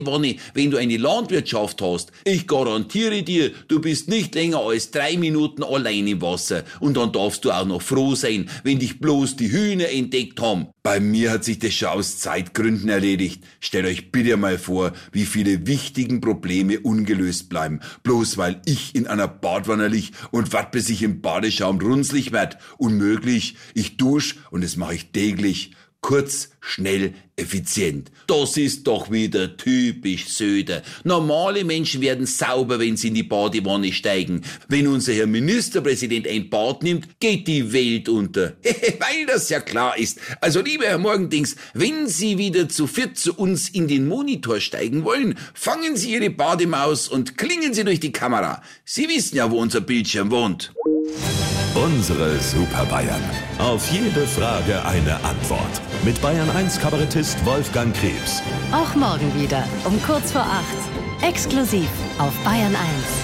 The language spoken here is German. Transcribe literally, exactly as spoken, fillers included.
Wanne, wenn du eine Landwirtschaft hast, ich garantiere dir, du bist nicht länger als drei Minuten allein im Wasser. Und dann darfst du auch noch froh sein, wenn dich bloß die Hühner entdeckt haben. Bei mir hat sich das schon aus Zeitgründen erledigt. Stellt euch bitte mal vor, wie viele wichtigen Probleme ungelöst bleiben, bloß weil ich in einer Badwanne lieg und wart, bis ich im Badeschaum runzlig werd. Unmöglich, ich dusch und das mache ich täglich. Kurz, schnell, effizient. Das ist doch wieder typisch Söder. Normale Menschen werden sauber, wenn sie in die Badewanne steigen. Wenn unser Herr Ministerpräsident ein Bad nimmt, geht die Welt unter. Weil das ja klar ist. Also lieber Herr Morgendings, wenn Sie wieder zu viert zu uns in den Monitor steigen wollen, fangen Sie Ihre Bademaus und klingen Sie durch die Kamera. Sie wissen ja, wo unser Bildschirm wohnt. Unsere Super Bayern. Auf jede Frage eine Antwort. Mit Bayern eins Kabarettist Wolfgang Krebs. Auch morgen wieder um kurz vor acht. Exklusiv auf Bayern eins.